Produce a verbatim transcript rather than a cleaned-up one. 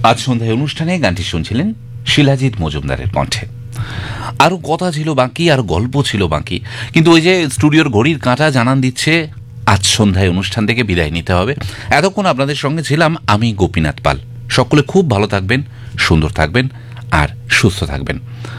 আজ সন্ধ্যায় অনুষ্ঠানে গানটি শুনছিলেন শিলাজিৎ মজুমদারের কণ্ঠে। আরও কথা ছিল বাকি, আর গল্প ছিল বাকি, কিন্তু ওই যে স্টুডিওর ঘড়ির কাঁটা জানান দিচ্ছে আজ সন্ধ্যায় অনুষ্ঠান থেকে বিদায় নিতে হবে। এতক্ষণ আপনাদের সঙ্গে ছিলাম আমি, গোপীনাথ পাল। সকলে খুব ভালো থাকবেন, সুন্দর থাকবেন আর সুস্থ থাকবেন।